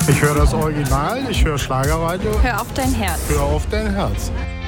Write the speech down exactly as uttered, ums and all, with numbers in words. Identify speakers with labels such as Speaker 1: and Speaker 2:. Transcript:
Speaker 1: Ich höre das Original, ich höre Schlagerradio.
Speaker 2: Hör auf dein Herz.
Speaker 1: Hör auf dein Herz.